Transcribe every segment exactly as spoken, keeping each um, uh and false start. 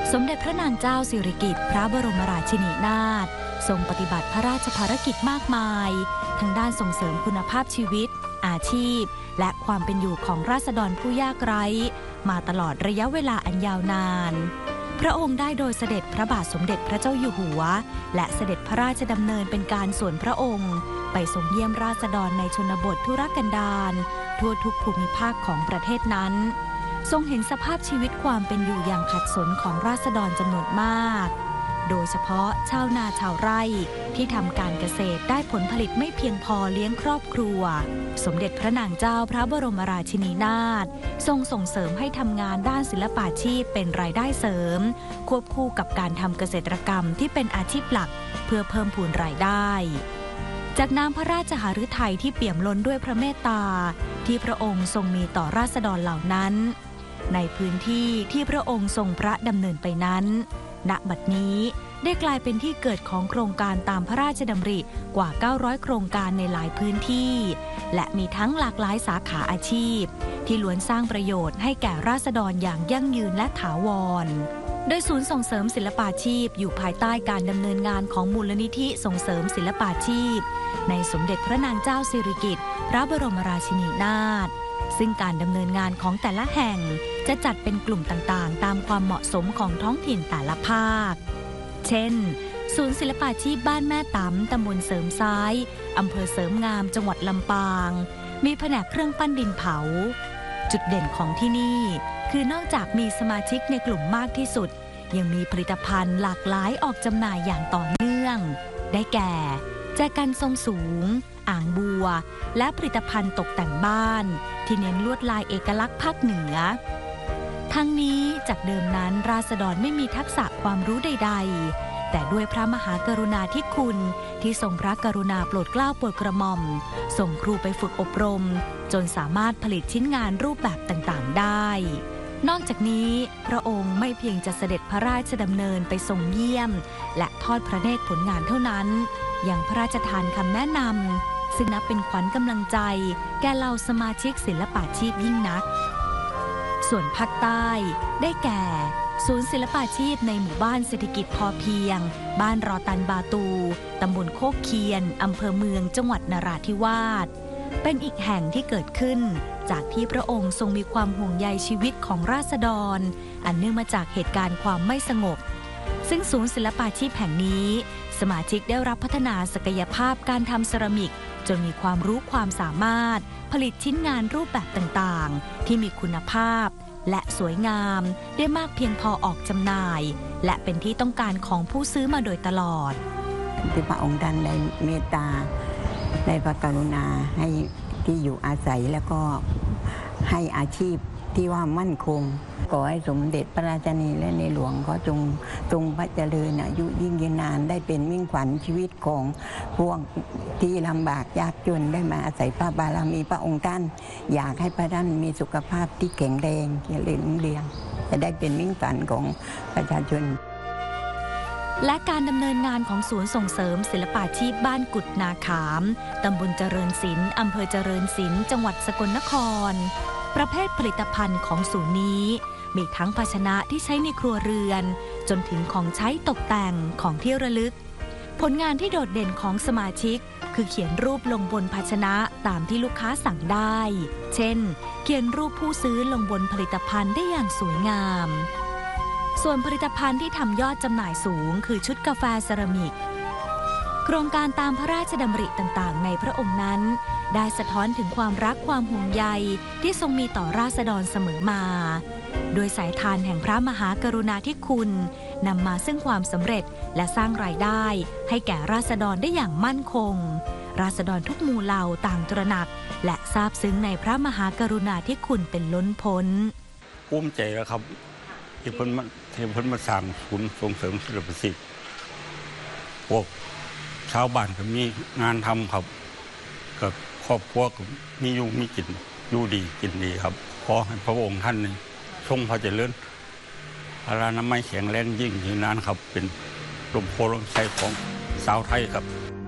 สมเด็จพระนางเจ้าสิริกิติ์พระบรมราชินีนาถทรงปฏิบัติพระราชภารกิจมากมายทั้งด้านส่งเสริมคุณภาพชีวิตอาชีพและความเป็นอยู่ของราษฎรผู้ยากไร้มาตลอดระยะเวลาอันยาวนานพระองค์ได้โดยเสด็จพระบาทสมเด็จพระเจ้าอยู่หัวและเสด็จพระราชดำเนินเป็นการส่วนพระองค์ไปทรงเยี่ยมราษฎรในชนบททุรกันดารทั่วทุกภูมิภาคของประเทศนั้นทรงเห็นสภาพชีวิตความเป็นอยู่อย่างขัดสนของราษฎรจำนวนมากโดยเฉพาะชาวนาชาวไร่ที่ทำการเกษตรได้ผลผลิตไม่เพียงพอเลี้ยงครอบครัวสมเด็จพระนางเจ้าพระบรมราชินีนาถทรงส่งเสริมให้ทำงานด้านศิลปาชีพเป็นรายได้เสริมควบคู่กับการทำเกษตรกรรมที่เป็นอาชีพหลักเพื่อเพิ่มพูนรายได้จากน้ำพระราชหฤทัยที่เปี่ยมล้นด้วยพระเมตตาที่พระองค์ทรงมีต่อราษฎรเหล่านั้นในพื้นที่ที่พระองค์ทรงพระดำเนินไปนั้นณบัดนี้ได้กลายเป็นที่เกิดของโครงการตามพระราชดำริกว่าเก้าร้อยโครงการในหลายพื้นที่และมีทั้งหลากหลายสาขาอาชีพที่ล้วนสร้างประโยชน์ให้แก่ราษฎรอย่างยั่งยืนและถาวรโดยศูนย์ส่งเสริมศิลปาชีพอยู่ภายใต้การดำเนินงานของมูลนิธิส่งเสริมศิลปาชีพในสมเด็จพระนางเจ้าสิริกิติ์พระบรมราชินีนาถซึ่งการดำเนินงานของแต่ละแห่งจะจัดเป็นกลุ่มต่างๆตามความเหมาะสมของท้องถิ่นแต่ละภาคเช่นศูนย์ศิลปาชีพบ้านแม่ตำตำบลเสริมซ้ายอำเภอเสริมงามจังหวัดลำปางมีแผนกเครื่องปั้นดินเผาจุดเด่นของที่นี่คือนอกจากมีสมาชิกในกลุ่มมากที่สุดยังมีผลิตภัณฑ์หลากหลายออกจำหน่ายอย่างต่อเนื่องได้แก่แจกันทรงสูงอ่างบัวและผลิตภัณฑ์ตกแต่งบ้านที่เน้นลวดลายเอกลักษณ์ภาคเหนือทั้งนี้จากเดิมนั้นราษฎรไม่มีทักษะความรู้ใดๆแต่ด้วยพระมหากรุณาธิคุณที่ทรงพระกรุณาโปรดเกล้าโปรดกระหม่อมส่งครูไปฝึกอบรมจนสามารถผลิตชิ้นงานรูปแบบต่างๆได้นอกจากนี้พระองค์ไม่เพียงจะเสด็จพระราชดำเนินไปทรงเยี่ยมและทอดพระเนตรผลงานเท่านั้นยังพระราชทานคำแนะนำซึ่งนับเป็นขวัญกำลังใจแก่เหล่าสมาชิกศิลปาชีพยิ่งนักส่วนภาคใต้ได้แก่ศูนย์ศิลปาชีพในหมู่บ้านเศรษฐกิจพอเพียงบ้านรอตันบาตูตำบลโคกเคียนอำเภอเมืองจังหวัดนราธิวาสเป็นอีกแห่งที่เกิดขึ้นจากที่พระองค์ทรงมีความห่วงใยชีวิตของราษฎรอันเนื่องมาจากเหตุการณ์ความไม่สงบซึ่งศูนย์ศิลปาชีพแห่งนี้สมาชิกได้รับพัฒนาศักยภาพการทำเซรามิกจนมีความรู้ความสามารถผลิตชิ้นงานรูปแบบต่างๆที่มีคุณภาพและสวยงามได้มากเพียงพอออกจำหน่ายและเป็นที่ต้องการของผู้ซื้อมาโดยตลอดที่พระองค์ท่านได้เมตตาได้พระกรุณาให้ที่อยู่อาศัยแล้วก็ให้อาชีพที่ว่ามั่นคงขอให้สมเด็จพระราชินีและในหลวงเขาจงทรงพระเจริญอายุยิ่งยืนนานได้เป็นมิ่งขวัญชีวิตของพวกที่ลำบากยากจนได้มาอาศัยพระบารมีพระองค์ท่านอยากให้พระท่านมีสุขภาพที่แข็งแรงเจริญรุ่งเรืองจะได้เป็นมิ่งขวัญของประชาชนและการดำเนินงานของศูนย์ส่งเสริมศิลปาชีพบ้านกุดนาขามตำบลเจริญศิลป์อำเภอเจริญศิลป์จังหวัดสกลนครประเภทผลิตภัณฑ์ของศูนย์นี้มีทั้งภาชนะที่ใช้ในครัวเรือนจนถึงของใช้ตกแต่งของที่ระลึกผลงานที่โดดเด่นของสมาชิกคือเขียนรูปลงบนภาชนะตามที่ลูกค้าสั่งได้เช่นเขียนรูปผู้ซื้อลงบนผลิตภัณฑ์ได้อย่างสวยงามส่วนผลิตภัณฑ์ที่ทำยอดจำหน่ายสูงคือชุดกาแฟเซรามิกโครงการตามพระราชดำริต่างๆในพระองค์นั้นได้สะท้อนถึงความรักความห่วงใยที่ทรงมีต่อราษฎรเสมอมาโดยสายทานแห่งพระมหากรุณาธิคุณนำมาซึ่งความสำเร็จและสร้างรายได้ให้แก่ราษฎรได้อย่างมั่นคงราษฎรทุกหมู่เหล่าต่างตระหนักและซาบซึ้งในพระมหากรุณาธิคุณเป็นล้นพ้นภูมิใจแล้วครับที่เพิ่นมาที่เพิ่นมาสร้างศูนย์ส่งเสริมศิลปาชีพพวกชาวบ้านก็มีงานทำครับกับครอบครัวก็มีอยู่มีกินอยู่ดีกินดีครับขอให้พระองค์ท่านนี่ทรงพระเจริญพระนามัยแข็งแรงยิ่งยืนนานครับเป็นลมโพลมไส้ของสาวไทยครับ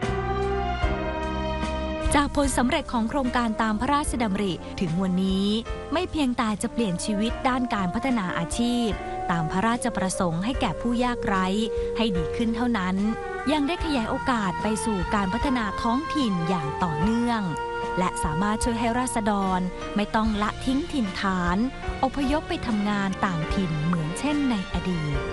จากผลสำเร็จของโครงการตามพระราชดำริถึงวันนี้ไม่เพียงแต่จะเปลี่ยนชีวิตด้านการพัฒนาอาชีพตามพระราชประสงค์ให้แก่ผู้ยากไร้ให้ดีขึ้นเท่านั้นยังได้ขยายโอกาสไปสู่การพัฒนาท้องถิ่นอย่างต่อเนื่องและสามารถช่วยให้ราษฎรไม่ต้องละทิ้งถิ่นฐานอพยพไปทำงานต่างถิ่นเหมือนเช่นในอดีต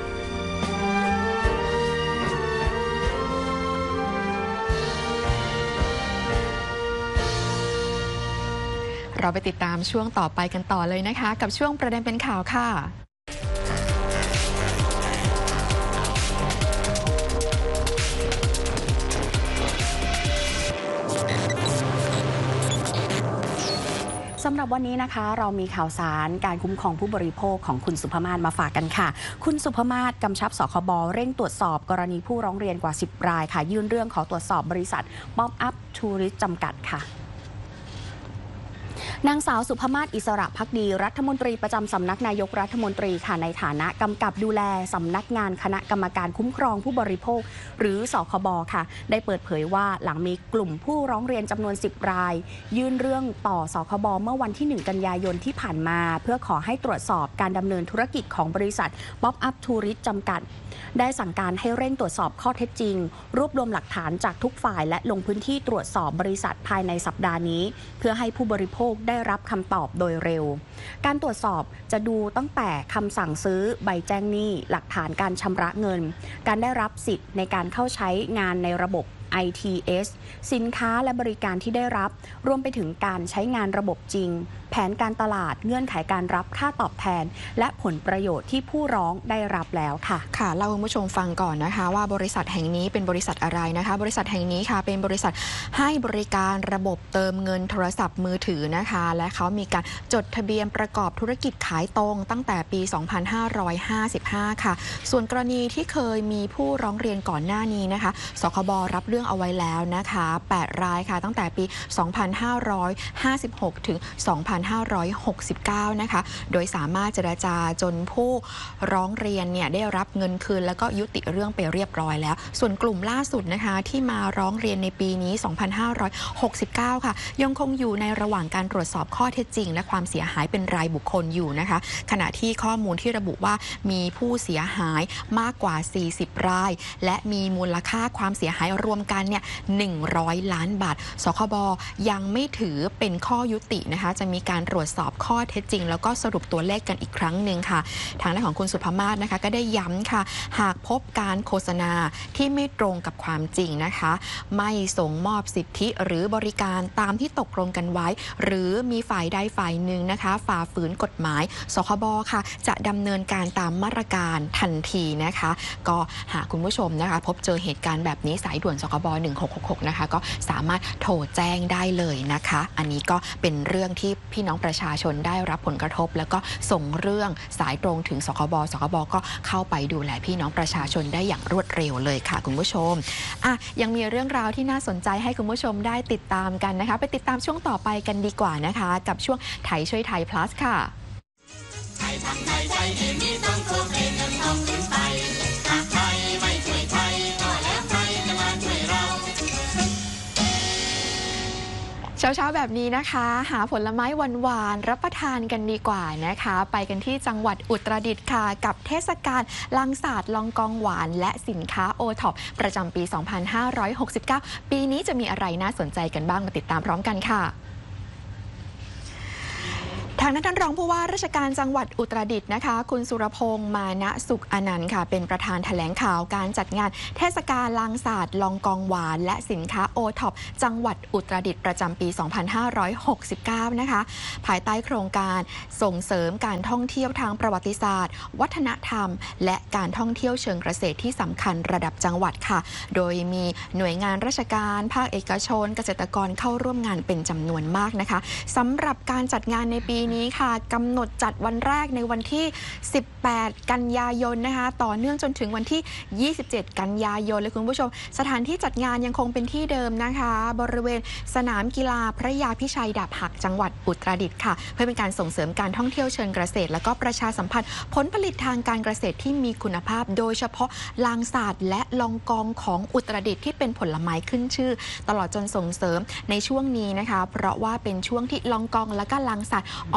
เราไปติดตามช่วงต่อไปกันต่อเลยนะคะกับช่วงประเด็นเป็นข่าวค่ะสำหรับวันนี้นะคะเรามีข่าวสารการคุ้มครองผู้บริโภคของคุณสุภมาศมาฝากกันค่ะคุณสุภมาศกำชับสคบเร่งตรวจสอบกรณีผู้ร้องเรียนกว่าสิบรายค่ะยื่นเรื่องขอตรวจสอบบริษัทป๊อปอัพทัวริสต์จำกัดค่ะนางสาวสุภมาศอิสระภักดีรัฐมนตรีประจำสำนักนายกรัฐมนตรีค่ะในฐานะกำกับดูแลสำนักงานคณะกรรมการคุ้มครองผู้บริโภคหรือสคบค่ะได้เปิดเผยว่าหลังมีกลุ่มผู้ร้องเรียนจำนวนสิบรายยื่นเรื่องต่อสคบเมื่อวันที่หนึ่งกันยายนที่ผ่านมาเพื่อขอให้ตรวจสอบการดำเนินธุรกิจของบริษัทป๊อปอัพทัวริสต์จำกัดได้สั่งการให้เร่งตรวจสอบข้อเท็จจริงรวบรวมหลักฐานจากทุกฝ่ายและลงพื้นที่ตรวจสอบบริษัทภายในสัปดาห์นี้เพื่อให้ผู้บริโภคได้รับคำตอบโดยเร็วการตรวจสอบจะดูตั้งแต่คำสั่งซื้อใบแจ้งหนี้หลักฐานการชำระเงินการได้รับสิทธิ์ในการเข้าใช้งานในระบบ ไอ ที เอส สินค้าและบริการที่ได้รับรวมไปถึงการใช้งานระบบจริงแผนการตลาดเงื่อนไขการรับค่าตอบแทนและผลประโยชน์ที่ผู้ร้องได้รับแล้วค่ะค่ะเล่าให้คุณผู้ชมฟังก่อนนะคะว่าบริษัทแห่งนี้เป็นบริษัทอะไรนะคะบริษัทแห่งนี้ค่ะเป็นบริษัทให้บริการระบบเติมเงินโทรศัพท์มือถือนะคะและเขามีการจดทะเบียนประกอบธุรกิจขายตรงตั้งแต่ปี สองพันห้าร้อยห้าสิบห้า ค่ะส่วนกรณีที่เคยมีผู้ร้องเรียนก่อนหน้านี้นะคะสคบรับเรื่องเอาไว้แล้วนะคะแปดรายค่ะตั้งแต่ปี สองพันห้าร้อยห้าสิบหก ถึง สองพันห้าร้อยหกสิบเก้า นะคะโดยสามารถเจรจาจนผู้ร้องเรียนเนี่ยได้รับเงินคืนแล้วก็ยุติเรื่องไปเรียบร้อยแล้วส่วนกลุ่มล่าสุดนะคะที่มาร้องเรียนในปีนี้ สองพันห้าร้อยหกสิบเก้า ค่ะยังคงอยู่ในระหว่างการตรวจสอบข้อเท็จจริงและความเสียหายเป็นรายบุคคลอยู่นะคะขณะที่ข้อมูลที่ระบุว่ามีผู้เสียหายมากกว่าสี่สิบรายและมีมูลค่าความเสียหายรวมกันเนี่ยหนึ่งร้อยล้านบาทสคบยังไม่ถือเป็นข้อยุตินะคะจะมีการตรวจสอบข้อเท็จจริงแล้วก็สรุปตัวเลขกันอีกครั้งหนึ่งค่ะทางด้านของคุณสุภมาศนะคะก็ได้ย้ำค่ะหากพบการโฆษณาที่ไม่ตรงกับความจริงนะคะไม่ส่งมอบสิทธิหรือบริการตามที่ตกลงกันไว้หรือมีฝ่ายใดฝ่ายหนึ่งนะคะฝ่าฝืนกฎหมายสคบค่ะจะดำเนินการตามมาตรการทันทีนะคะก็หากคุณผู้ชมนะคะพบเจอเหตุการณ์แบบนี้สายด่วนสคบหนึ่งหกหกหกนะคะก็สามารถโทรแจ้งได้เลยนะคะอันนี้ก็เป็นเรื่องที่พี่น้องประชาชนได้รับผลกระทบแล้วก็ส่งเรื่องสายตรงถึงสคบสคบก็เข้าไปดูแลพี่น้องประชาชนได้อย่างรวดเร็วเลยค่ะคุณผู้ชมอ่ะยังมีเรื่องราวที่น่าสนใจให้คุณผู้ชมได้ติดตามกันนะคะไปติดตามช่วงต่อไปกันดีกว่านะคะกับช่วงไทยช่วยไทย plus ค่ะไทยทำไทยใจเองนี้ต้องโคเคนกันต้องขึ้นไปหากไทยไม่ช่วยไทยก็แล้วใครจะมาช่วยเราเช้าๆแบบนี้นะคะหาผลไม้หวานๆรับประทานกันดีกว่านะคะไปกันที่จังหวัดอุตรดิตถ์ค่ะกับเทศกาลลังสาดลองกองหวานและสินค้าโอท็อปประจำปี สองพันห้าร้อยหกสิบเก้า ปีนี้จะมีอะไรน่าสนใจกันบ้างมาติดตามพร้อมกันค่ะทางท่านรองผู้ว่าราชการจังหวัดอุตรดิตถ์นะคะคุณสุรพงษ์มานะสุขอนันต์ค่ะเป็นประธานแถลงข่าวการจัดงานเทศกาลลังสาดลองกองหวานและสินค้าโอท็อปจังหวัดอุตรดิตถ์ประจำปี สองพันห้าร้อยหกสิบเก้า นะคะภายใต้โครงการส่งเสริมการท่องเที่ยวทางประวัติศาสตร์วัฒนธรรมและการท่องเที่ยวเชิงเกษตรที่สำคัญระดับจังหวัดค่ะโดยมีหน่วยงานราชการภาคเอกชนเกษตรกรเข้าร่วมงานเป็นจำนวนมากนะคะสำหรับการจัดงานในปีนี้ค่ะกำหนดจัดวันแรกในวันที่สิบแปดกันยายนนะคะต่อเนื่องจนถึงวันที่ยี่สิบเจ็ดกันยายนเลยคุณผู้ชมสถานที่จัดงานยังคงเป็นที่เดิมนะคะบริเวณสนามกีฬาพระยาพิชัยดาบหักจังหวัดอุตรดิตถ์ค่ะเพื่อเป็นการส่งเสริมการท่องเที่ยวเชิงเกษตรและก็ประชาสัมพันธ์ผลผลิตทางการเกษตรที่มีคุณภาพโดยเฉพาะลางสาดและลองกองของอุตรดิตถ์ที่เป็นผลไม้ขึ้นชื่อตลอดจนส่งเสริมในช่วงนี้นะคะเพราะว่าเป็นช่วงที่ลองกองและก็ลางสาดอ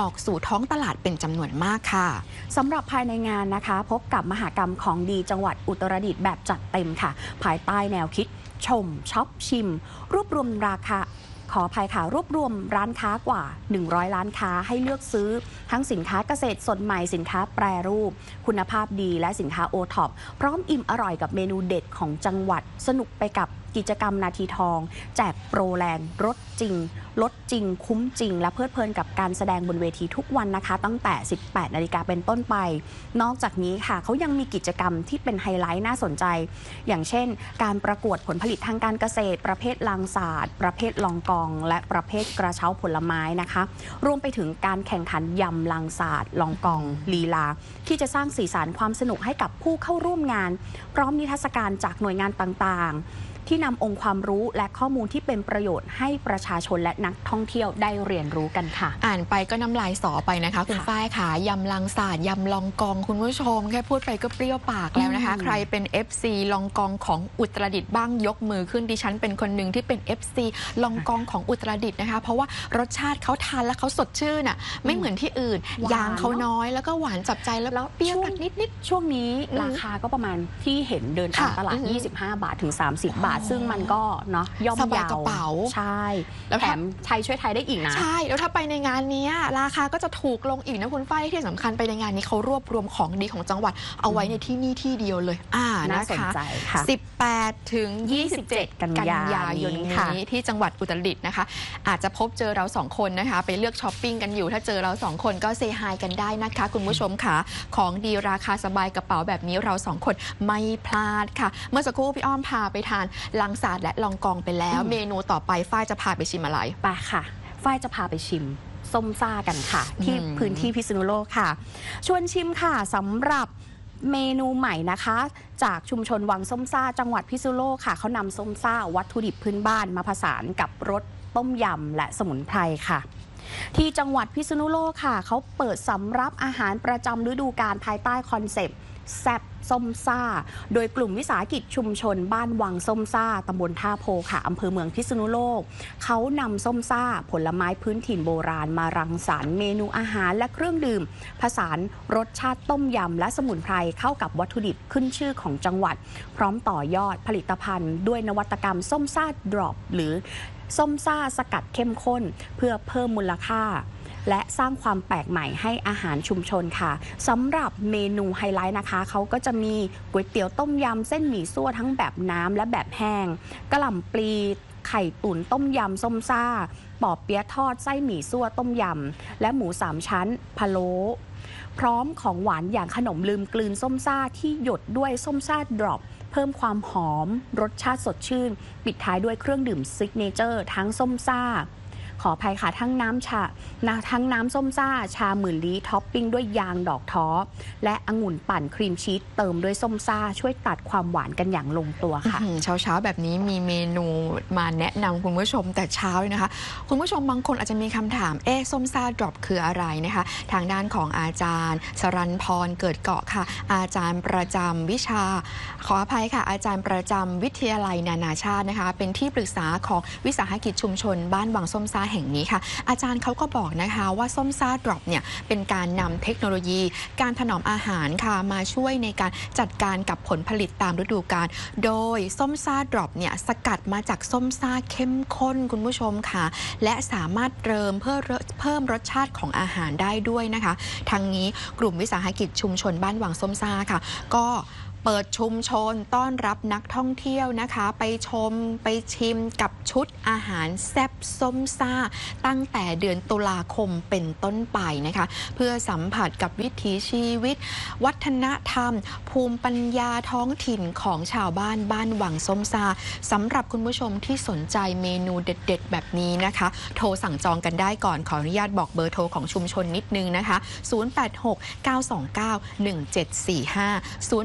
อกสู่ท้องตลาดเป็นจำนวนมากค่ะสำหรับภายในงานนะคะพบกับมหกรรมของดีจังหวัดอุตรดิตถ์แบบจัดเต็มค่ะภายใต้แนวคิดชมช็อปชิมรวบรวมราคาขออภัยค่ะรวบรวมร้านค้ากว่าหนึ่งร้อยร้านค้าให้เลือกซื้อทั้งสินค้าเกษตรสดใหม่สินค้าแปรรูปคุณภาพดีและสินค้าโอท็อปพร้อมอิ่มอร่อยกับเมนูเด็ดของจังหวัดสนุกไปกับกิจกรรมนาทีทองแจกโปรแรงลดจริงลดจริงคุ้มจริงและเพลิดเพลินกับการแสดงบนเวทีทุกวันนะคะตั้งแต่ สิบแปดนาฬิกาเป็นต้นไปนอกจากนี้ค่ะเขายังมีกิจกรรมที่เป็นไฮไลท์น่าสนใจอย่างเช่นการประกวดผลผลิตทางการเกษตรประเภทลังศาสตร์ประเภทลองกองและประเภทกระเช้าผลไม้นะคะรวมไปถึงการแข่งขันยำลังศาสตร์ลองกองลีลาที่จะสร้างสีสันความสนุกให้กับผู้เข้าร่วมงานพร้อมนิทรรศการจากหน่วยงานต่างๆที่นำองค์ความรู้และข้อมูลที่เป็นประโยชน์ให้ประชาชนและนักท่องเที่ยวได้เรียนรู้กันค่ะอ่านไปก็น้ำลายสอไปนะคะคุณฝ้ายค่ะยำลังศาสตร์ยำลองกองคุณผู้ชมแค่พูดไปก็เปรี้ยวปากแล้วนะคะใครเป็น เอฟ ซี ลองกองของอุตรดิตถ์บ้างยกมือขึ้นดิฉันเป็นคนหนึ่งที่เป็น เอฟ ซี ลองกองของอุตรดิตถ์นะคะเพราะว่ารสชาติเขาทานแล้วเขาสดชื่นอ่ะไม่เหมือนที่อื่นยางเขาน้อยแล้วก็หวานจับใจแล้วเปรี้ยวตัดนิดๆช่วงนี้ราคาก็ประมาณที่เห็นเดินตามตลาดยี่สิบห้าบาทถึงสามสิบบาทซึ่งมันก็เนาะย่อมยาวกระเป๋าใช่แล้วแถมไทยช่วยไทยได้อีกนะใช่แล้วถ้าไปในงานนี้ราคาก็จะถูกลงอีกนะคุณฝ้ายที่สำคัญไปในงานนี้เขารวบรวมของดีของจังหวัดเอาไว้ในที่นี่ที่เดียวเลยอ่าน่าสนใจค่ะสิบแปดถึงยี่สิบเจ็ดกันยายนนี้ที่จังหวัดอุตรดิตถ์นะคะอาจจะพบเจอเราสองคนนะคะไปเลือกช้อปปิ้งกันอยู่ถ้าเจอเราสองคนก็เซฮายกันได้นะคะคุณผู้ชมค่ะของดีราคาสบายกระเป๋าแบบนี้เราสองคนไม่พลาดค่ะเมื่อสักครู่พี่อ้อมพาไปทานลังศาสตร์และลองกองไปแล้วเมนูต่อไปฝ้ายจะพาไปชิมอะไรไปค่ะฝ้ายจะพาไปชิมส้มซ่ากันค่ะที่พื้นที่พิษณุโลกค่ะชวนชิมค่ะสำหรับเมนูใหม่นะคะจากชุมชนวังส้มซ่าจังหวัดพิษณุโลกค่ะเขานำส้มซ่าวัตถุดิบพื้นบ้านมาผสานกับรสต้มยำและสมุนไพรค่ะที่จังหวัดพิษณุโลกค่ะเขาเปิดสำรับอาหารประจำฤดูกาลภายใต้คอนเซปต์แซ่บส้มซ่าโดยกลุ่มวิสาหกิจชุมชนบ้านวังส้มซ่าตำบลท่าโพค่ะอำเภอเมืองพิษณุโลกเขานำส้มซ่าผลไม้พื้นถิ่นโบราณมารังสรรค์เมนูอาหารและเครื่องดื่มผสานรสชาติต้มยำและสมุนไพรเข้ากับวัตถุดิบขึ้นชื่อของจังหวัดพร้อมต่อยอดผลิตภัณฑ์ด้วยนวัตกรรมส้มซ่าดรอปหรือส้มซ่าสกัดเข้มข้นเพื่อเพิ่มมูลค่าและสร้างความแปลกใหม่ให้อาหารชุมชนค่ะสำหรับเมนูไฮไลท์นะคะเขาก็จะมีก๋วยเตี๋ยวต้มยำเส้นหมี่ซั่วทั้งแบบน้ำและแบบแห้งกะหล่ำปลีไข่ตุ๋นต้มยำส้มซ่าปอเปี๊ยะทอดไส้หมี่ซั่วต้มยำและหมูสามชั้นพะโล้พร้อมของหวานอย่างขนมลืมกลืนส้มซ่าที่หยดด้วยส้มซ่าดรอปเพิ่มความหอมรสชาติสดชื่นปิดท้ายด้วยเครื่องดื่มซิกเนเจอร์ทั้งส้มซ่าขออภัยค่ะทั้งน้ำชาทั้งน้ำส้มซ่าชาหมื่นลี้ท็อปปิ้งด้วยยางดอกท้อและองุ่นปั่นครีมชีสเติมด้วยส้มซ่าช่วยตัดความหวานกันอย่างลงตัวค่ะเช้าเช้าแบบนี้มีเมนูมาแนะนำคุณผู้ชมแต่เช้าเลยนะคะคุณผู้ชมบางคนอาจจะมีคำถามเอ๊ะส้มซ่าดรอปคืออะไรนะคะทางด้านของอาจารย์สรัญพรเกิดเกาะค่ะอาจารย์ประจำวิชาขออภัยค่ะอาจารย์ประจำวิทยาลัยนานาชาตินะคะเป็นที่ปรึกษาของวิสาหกิจชุมชนบ้านวังส้มซ่าแห่งนี้ค่ะอาจารย์เขาก็บอกนะคะว่าส้มซ่าดรอปเนี่ยเป็นการนำเทคโนโลยีการถนอมอาหารค่ะมาช่วยในการจัดการกับผลผลิตตามฤดูกาลโดยส้มซ่าดรอปเนี่ยสกัดมาจากส้มซ่าเข้มข้นคุณผู้ชมค่ะและสามารถเติมเพื่อเพิ่มรสชาติของอาหารได้ด้วยนะคะทั้งนี้กลุ่มวิสาหกิจชุมชนบ้านวังส้มซ่าค่ะก็เปิดชุมชนต้อนรับนักท่องเที่ยวนะคะไปชมไปชิมกับชุดอาหารแซ่บส้มซ่าตั้งแต่เดือนตุลาคมเป็นต้นไปนะคะเพื่อสัมผัสกับวิถีชีวิตวัฒนธรรมภูมิปัญญาท้องถิ่นของชาวบ้านบ้านวังส้มซ่าสำหรับคุณผู้ชมที่สนใจเมนูเด็ดๆแบบนี้นะคะโทรสั่งจองกันได้ก่อนขออนุญาตบอกเบอร์โทรของชุมชนนิดนึงนะคะศูนย์ แปด หก เก้า สอง เก้า หนึ่ง เจ็ด สี่ ห้า ศูนย์ แปด หก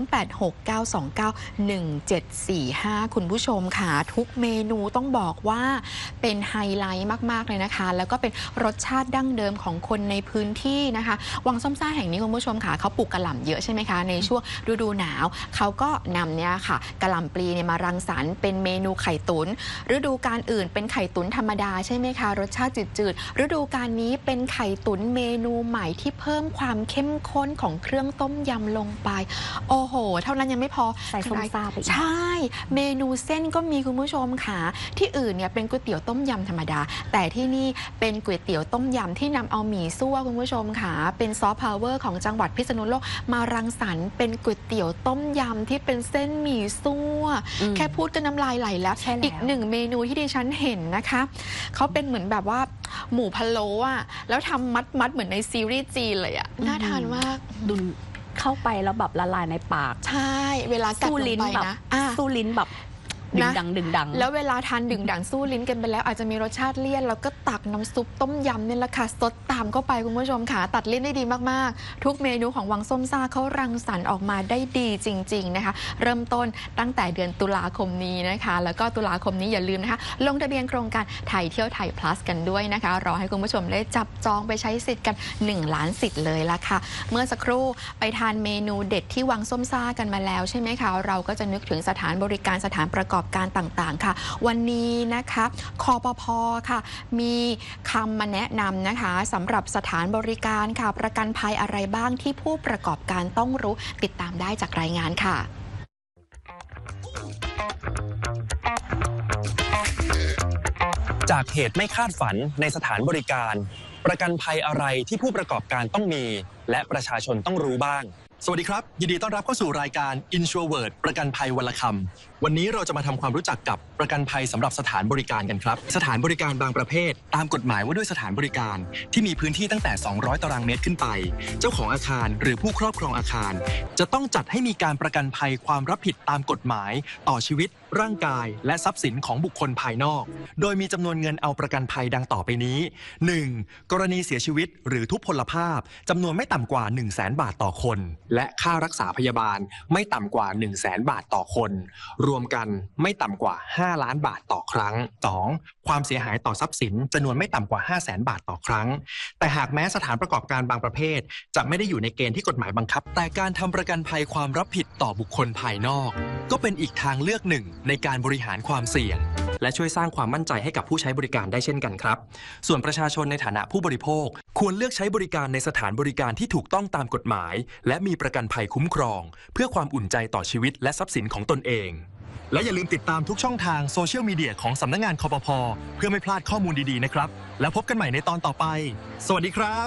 ก เก้า สอง เก้า หนึ่ง เจ็ด สี่ ห้า คุณผู้ชมค่ะทุกเมนูต้องบอกว่าเป็นไฮไลท์มากๆเลยนะคะแล้วก็เป็นรสชาติดั้งเดิมของคนในพื้นที่นะคะวังส้มซ่าแห่งนี้คุณผู้ชมค่ะเขาปลูกกะหล่ำเยอะใช่ไหมคะในช่วงฤดูหนาวเขาก็นำเนี่ยค่ะกะหล่ำปลีเนี่ยมารังสรรค์เป็นเมนูไข่ตุ๋นฤดูกาลอื่นเป็นไข่ตุ๋นธรรมดาใช่ไหมคะรสชาติจืดๆฤดูกาลนี้เป็นไข่ตุ๋นเมนูใหม่ที่เพิ่มความเข้มข้นของเครื่องต้มยำลงไปโอ้โหเท่านั้นยังไม่พอใส่ส้มซ่าไปอีกใช่เมนูเส้นก็มีคุณผู้ชมค่ะที่อื่นเนี่ยเป็นก๋วยเตี๋ยวต้มยำธรรมดาแต่ที่นี่เป็นก๋วยเตี๋ยวต้มยำที่นำเอาหมี่ซั่วคุณผู้ชมค่ะเป็นซอฟต์พาวเวอร์ของจังหวัดพิษณุโลกมารังสรรค์เป็นก๋วยเตี๋ยวต้มยำที่เป็นเส้นหมี่ซั่วแค่พูดก็น้ำลายไหลแล้วอีกหนึ่งเมนูที่ดิฉันเห็นนะคะเขาเป็นเหมือนแบบว่าหมูพะโล้อะแล้วทำมัดมัดๆเหมือนในซีรีส์จีนเลยอะน่าทานมากดุนเข้าไปแล้วแบบละลายในปากใช่เวลากัดสู้ลลิ้งนไปแบบนะอ่ะสู้ลิ้นแบบดึงนะดังดึงดังแล้วเวลาทานดึงดังสู้ลิ้นกันไปแล้วอาจจะมีรสชาติเลี่ยนแล้วก็ตักน้ำซุปต้มยำนี่แหละค่ะสดตามเข้าไปคุณผู้ชมค่ะตัดเลี่ยนได้ดีมากๆทุกเมนูของวังส้มซ่าเขารังสรรค์ออกมาได้ดีจริงๆนะคะเริ่มต้นตั้งแต่เดือนตุลาคมนี้นะคะแล้วก็ตุลาคมนี้อย่าลืมนะคะลงทะเบียนโครงการไทยเที่ยวไทย plus กันด้วยนะคะรอให้คุณผู้ชมได้จับจองไปใช้สิทธิ์กันหนึ่งล้านสิทธิ์เลยละค่ะเมื่อสักครู่ไปทานเมนูเด็ดที่วังส้มซ่ากันมาแล้วใช่ไหมคะเราก็จะนึกถึงสถานบริการสถานประกอบการต่างๆค่ะวันนี้นะคะคปภ.ค่ะมีคำมาแนะนำนะคะสำหรับสถานบริการค่ะประกันภัยอะไรบ้างที่ผู้ประกอบการต้องรู้ติดตามได้จากรายงานค่ะจากเหตุไม่คาดฝันในสถานบริการประกันภัยอะไรที่ผู้ประกอบการต้องมีและประชาชนต้องรู้บ้างสวัสดีครับยินดีต้อนรับเข้าสู่รายการ InsureWord ประกันภัยวันละคำวันนี้เราจะมาทำความรู้จักกับประกันภัยสำหรับสถานบริการกันครับสถานบริการบางประเภทตามกฎหมายว่าด้วยสถานบริการที่มีพื้นที่ตั้งแต่สองร้อยตารางเมตรขึ้นไปเจ้าของอาคารหรือผู้ครอบครองอาคารจะต้องจัดให้มีการประกันภัยความรับผิดตามกฎหมายต่อชีวิตร่างกายและทรัพย์สินของบุคคลภายนอกโดยมีจำนวนเงินเอาประกันภัยดังต่อไปนี้ หนึ่ง กรณีเสียชีวิตหรือทุพพลภาพจำนวนไม่ต่ำกว่า หนึ่งแสน บาทต่อคนและค่ารักษาพยาบาลไม่ต่ำกว่า หนึ่งแสน บาทต่อคนรวมกันไม่ต่ำกว่าห้าล้านบาทต่อครั้ง สอง ความเสียหายต่อทรัพย์สินจำนวนไม่ต่ำกว่า ห้าแสน บาทต่อครั้งแต่หากแม้สถานประกอบการบางประเภทจะไม่ได้อยู่ในเกณฑ์ที่กฎหมายบังคับแต่การทำประกันภัยความรับผิดต่อบุคคลภายนอกก็เป็นอีกทางเลือกหนึ่งในการบริหารความเสี่ยงและช่วยสร้างความมั่นใจให้กับผู้ใช้บริการได้เช่นกันครับส่วนประชาชนในฐานะผู้บริโภคควรเลือกใช้บริการในสถานบริการที่ถูกต้องตามกฎหมายและมีประกันภัยคุ้มครองเพื่อความอุ่นใจต่อชีวิตและทรัพย์สินของตนเองและอย่าลืมติดตามทุกช่องทางโซเชียลมีเดียของสำนักงานคปภ.เพื่อไม่พลาดข้อมูลดีๆนะครับแล้วพบกันใหม่ในตอนต่อไปสวัสดีครับ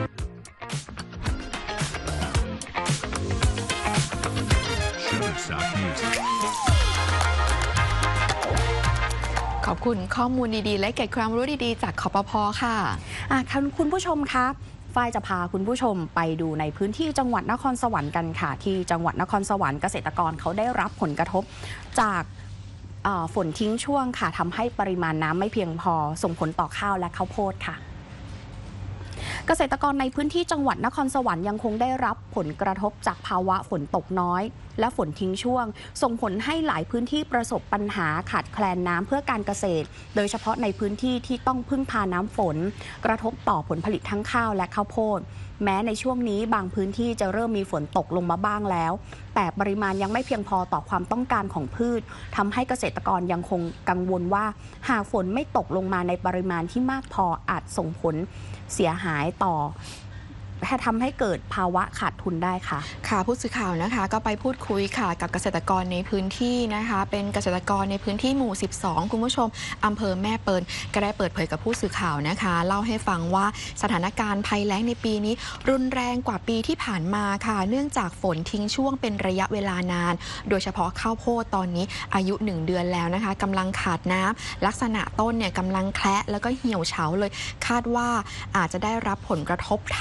ขอบคุณข้อมูลดีๆและเกร็ดความรู้ดีๆจากคปภ.ค่ะอ่ะคุณผู้ชมคะฝ้ายจะพาคุณผู้ชมไปดูในพื้นที่จังหวัดนครสวรรค์กันค่ะที่จังหวัดนครสวรรค์เกษตรกรเขาได้รับผลกระทบจากฝนทิ้งช่วงค่ะทำให้ปริมาณน้ำไม่เพียงพอส่งผลต่อข้าวและข้าวโพดค่ะเกษตรกรในพื้นที่จังหวัดนครสวรรค์ยังคงได้รับผลกระทบจากภาวะฝนตกน้อยและฝนทิ้งช่วงส่งผลให้หลายพื้นที่ประสบปัญหาขาดแคลนน้ำเพื่อการเกษตรโดยเฉพาะในพื้นที่ที่ต้องพึ่งพาน้ำฝนกระทบต่อผลผลิตทั้งข้าวและข้าวโพดแม้ในช่วงนี้บางพื้นที่จะเริ่มมีฝนตกลงมาบ้างแล้วแต่ปริมาณยังไม่เพียงพอต่อความต้องการของพืชทำให้เกษตรกรยังคงกังวลว่าหากฝนไม่ตกลงมาในปริมาณที่มากพออาจส่งผลเสียหายต่อทำให้เกิดภาวะขาดทุนได้ค่ะค่ะผู้สื่อข่าวนะคะก็ไปพูดคุยค่ะกับเกษตรกรในพื้นที่นะคะเป็นเกษตรกรในพื้นที่หมู่สิบสองคุณผู้ชมอำเภอแม่เปิลก็ได้เปิดเผยกับผู้สื่อข่าวนะคะเล่าให้ฟังว่าสถานการณ์ภัยแล้งในปีนี้รุนแรงกว่าปีที่ผ่านมาค่ะเนื่องจากฝนทิ้งช่วงเป็นระยะเวลานานโดยเฉพาะข้าวโพดตอนนี้อายุหนึ่งเดือนแล้วนะคะกำลังขาดน้ำลักษณะต้นเนี่ยกำลังแคละแล้วก็เหี่ยวเฉาเลยคาดว่าอาจจะได้รับผลกระทบทั้งหมด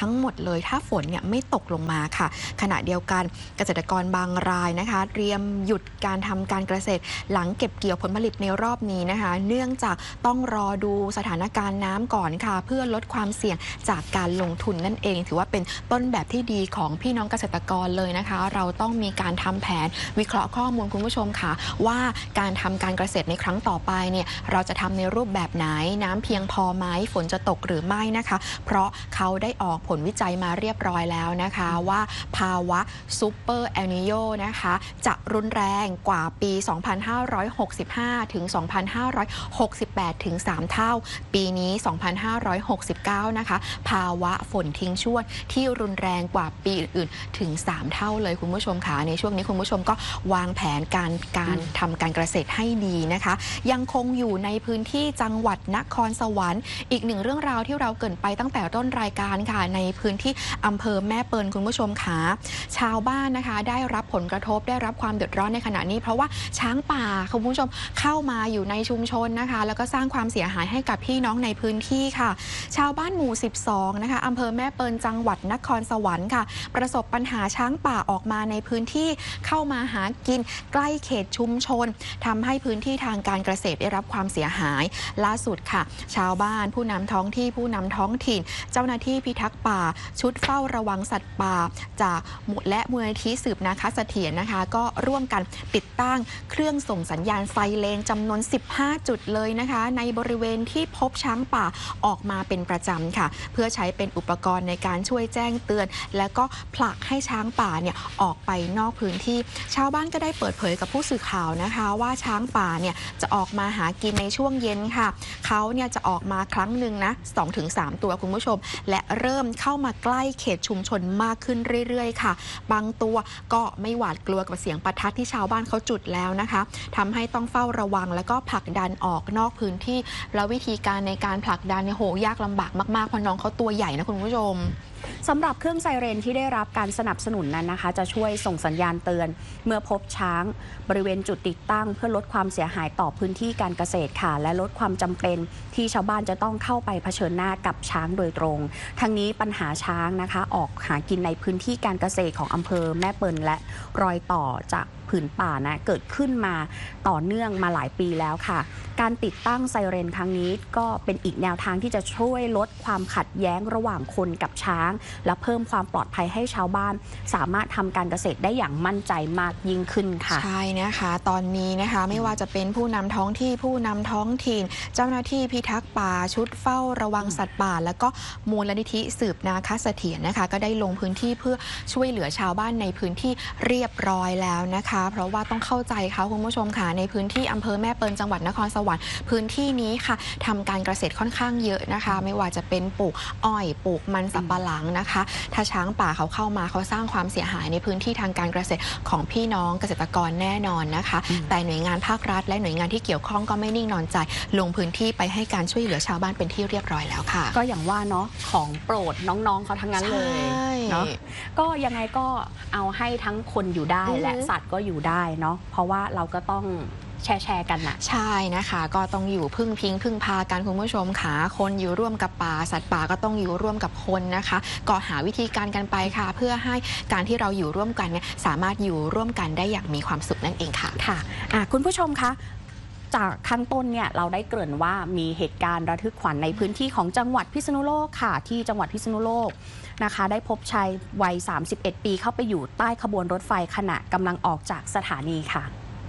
เลยถ้าฝนเนี่ยไม่ตกลงมาค่ะขณะเดียวกันเกษตรกรบางรายนะคะเตรียมหยุดการทำการเกษตรหลังเก็บเกี่ยวผลผลิตในรอบนี้นะคะเนื่องจากต้องรอดูสถานการณ์น้ำก่อนค่ะเพื่อลดความเสี่ยงจากการลงทุนนั่นเองถือว่าเป็นต้นแบบที่ดีของพี่น้องเกษตรกรเลยนะคะเราต้องมีการทำแผนวิเคราะห์ข้อมูลคุณผู้ชมค่ะว่าการทำการเกษตรในครั้งต่อไปเนี่ยเราจะทำในรูปแบบไหนน้ำเพียงพอไหมฝนจะตกหรือไม่นะคะเพราะเขาได้ออกผลวิจัยมาเรียบร้อยแล้วนะคะว่าภาวะซูเปอร์เอลนิโญนะคะจะรุนแรงกว่าปี สองพันห้าร้อยหกสิบห้า ถึง สองพันห้าร้อยหกสิบแปด ถึง สาม เท่าปีนี้ สองพันห้าร้อยหกสิบเก้า นะคะภาวะฝนทิ้งช่วงที่รุนแรงกว่าปีอื่นๆถึง สาม เท่าเลยคุณผู้ชมค่ะในช่วงนี้คุณผู้ชมก็วางแผนการการทำการเกษตรให้ดีนะคะยังคงอยู่ในพื้นที่จังหวัดนครสวรรค์อีกหนึ่งเรื่องราวที่เราเกริ่นไปตั้งแต่ต้นรายการค่ะในพื้นที่อำเภอแม่เปิลคุณผู้ชมค่ะชาวบ้านนะคะได้รับผลกระทบได้รับความเดือดร้อนในขณะนี้เพราะว่าช้างป่าคุณผู้ชมเข้ามาอยู่ในชุมชนนะคะแล้วก็สร้างความเสียหายให้กับพี่น้องในพื้นที่ค่ะชาวบ้านหมู่สิบสองนะคะอำเภอแม่เปิลจังหวัดนครสวรรค์ค่ะประสบปัญหาช้างป่าออกมาในพื้นที่เข้ามาหากินใกล้เขตชุมชนทำให้พื้นที่ทางการเกษตรได้รับความเสียหายล่าสุดค่ะชาวบ้านผู้นำท้องที่ผู้นำท้องถิ่นเจ้าหน้าที่พิทักษ์ป่าชุดเฝ้าระวังสัตว์ป่าจากและมูลนิธิสืบนาคเสถียรนะคะก็ร่วมกันติดตั้งเครื่องส่งสัญญาณไซเรนจำนวนสิบห้าจุดเลยนะคะในบริเวณที่พบช้างป่าออกมาเป็นประจำค่ะเพื่อใช้เป็นอุปกรณ์ในการช่วยแจ้งเตือนและก็ผลักให้ช้างป่าเนี่ยออกไปนอกพื้นที่ชาวบ้านก็ได้เปิดเผยกับผู้สื่อข่าวนะคะว่าช้างป่าเนี่ยจะออกมาหากินในช่วงเย็นค่ะเขาเนี่ยจะออกมาครั้งหนึ่งนะ สองถึงสาม ตัวคุณผู้ชมและเริ่มเข้ามาใกล้เขตชุมชนมากขึ้นเรื่อยๆค่ะบางตัวก็ไม่หวาดกลัวกับเสียงประทัดที่ชาวบ้านเขาจุดแล้วนะคะทำให้ต้องเฝ้าระวังแล้วก็ผลักดันออกนอกพื้นที่แล้ววิธีการในการผลักดันเนี่ยโหยากลำบากมากๆเพราะน้องเขาตัวใหญ่นะคุณผู้ชมสำหรับเครื่องไซเรนที่ได้รับการสนับสนุนนั้นนะคะจะช่วยส่งสัญญาณเตือนเมื่อพบช้างบริเวณจุดติดตั้งเพื่อลดความเสียหายต่อพื้นที่การเกษตรค่ะและลดความจำเป็นที่ชาวบ้านจะต้องเข้าไปเผชิญหน้ากับช้างโดยตรงทั้งนี้ปัญหาช้างนะคะออกหากินในพื้นที่การเกษตรของอำเภอแม่เปิลและรอยต่อจากผืนป่านะเกิดขึ้นมาต่อเนื่องมาหลายปีแล้วค่ะการติดตั้งไซเรนครั้งนี้ก็เป็นอีกแนวทางที่จะช่วยลดความขัดแย้งระหว่างคนกับช้างและเพิ่มความปลอดภัยให้ชาวบ้านสามารถทำการเกษตรได้อย่างมั่นใจมากยิ่งขึ้นค่ะใช่นะคะตอนนี้นะคะไม่ว่าจะเป็นผู้นำท้องที่ผู้นำท้องถิ่นเจ้าหน้าที่พิทักษ์ป่าชุดเฝ้าระวังสัตว์ป่าแล้วก็มูลนิธิสืบนาคเสถียรนะคะก็ได้ลงพื้นที่เพื่อช่วยเหลือชาวบ้านในพื้นที่เรียบร้อยแล้วนะคะเพราะว่าต้องเข้าใจเขาคุณผู้ชมค่ะในพื้นที่อำเภอแม่เปิลจังหวัดนครสวรรค์พื้นที่นี้ค่ะทำการเกษตรค่อนข้างเยอะนะคะไม่ว่าจะเป็นปลูกอ้อยปลูกมันสำปะหลังนะคะถ้าช้างป่าเขาเข้ามาเขาสร้างความเสียหายในพื้นที่ทางการเกษตรของพี่น้องเกษตรกรแน่นอนนะคะแต่หน่วยงานภาครัฐและหน่วยงานที่เกี่ยวข้องก็ไม่นิ่งนอนใจลงพื้นที่ไปให้การช่วยเหลือชาวบ้านเป็นที่เรียบร้อยแล้วค่ะก็อย่างว่าเนาะของโปรดน้องๆเขาทั้งนั้นเลยเนาะก็ยังไงก็เอาให้ทั้งคนอยู่ได้และสัตว์ก็อยู่ได้เนาะเพราะว่าเราก็ต้องแชร์แชร์กันนะใช่นะคะก็ต้องอยู่พึ่งพิงพึ่งพากันคุณผู้ชมค่ะคนอยู่ร่วมกับป่าสัตว์ป่าก็ต้องอยู่ร่วมกับคนนะคะก็หาวิธีการกันไปค่ะเพื่อให้การที่เราอยู่ร่วมกันเนี่ยสามารถอยู่ร่วมกันได้อย่างมีความสุขนั่นเองค่ะค่ะะคุณผู้ชมคะจากข้างต้นเนี่ยเราได้เกริ่นว่ามีเหตุการณ์ระทึกขวัญในพื้นที่ของจังหวัดพิษณุโลกค่ะที่จังหวัดพิษณุโลกนะคะได้พบชายวัยสามสิบเอ็ดปีเข้าไปอยู่ใต้ขบวนรถไฟขณะกำลังออกจากสถานีค่ะ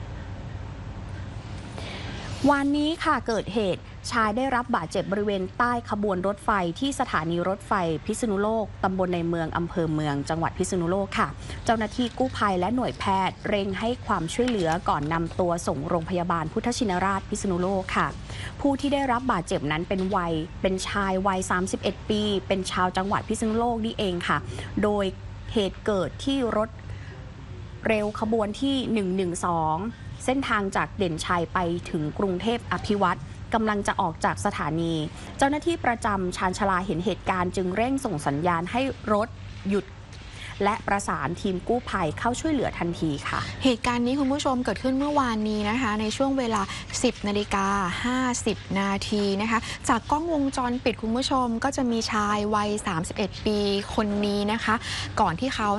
วันนี้ค่ะเกิดเหตุชายได้รับบาดเจ็บบริเวณใต้ขบวนรถไฟที่สถานีรถไฟพิษณุโลกตำบลในเมืองอำเภอเมืองจังหวัดพิษณุโลกค่ะเจ้าหน้าที่กู้ภัยและหน่วยแพทย์เร่งให้ความช่วยเหลือก่อนนำตัวส่งโรงพยาบาลพุทธชินราชพิษณุโลกค่ะผู้ที่ได้รับบาดเจ็บนั้นเป็นวัยเป็นชายวัยสามสิบเอ็ดปีเป็นชาวจังหวัดพิษณุโลกนี่เองค่ะโดยเหตุเกิดที่รถเร็วขบวนที่หนึ่งหนึ่งสองเส้นทางจากเด่นชัยไปถึงกรุงเทพอภิวัตรกำลังจะออกจากสถานีเจ้าหน้าที่ประจำชานชาลาเห็นเหตุการณ์จึงเร่งส่งสัญญาณให้รถหยุดและประสานทีมกู้ภัยเข้าช่วยเหลือทันทีค่ะเหตุการณ์นี้คุณผู้ชมเกิดขึ้นเมื่อวานนี้นะคะในช่วงเวลา สิบนาฬิกาห้าสิบนาทีนะคะจากกล้องวงจรปิดคุณผู้ชมก็จะมีชายวัยสามสิบเอ็ดปีคนนี้นะคะก่อนที่เขา